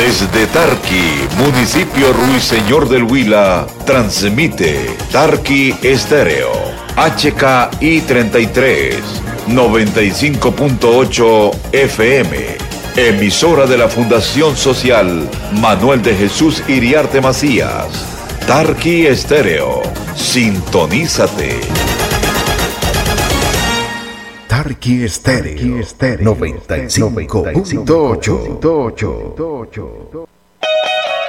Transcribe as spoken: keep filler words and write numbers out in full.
Desde Tarqui, municipio Ruiseñor del Huila, transmite Tarqui Estéreo, H K I treinta y tres, noventa y cinco punto ocho F M, emisora de la Fundación Social Manuel de Jesús Iriarte Macías. Tarqui Estéreo, sintonízate. Tarqui Estéreo, noventa y cinco punto ocho.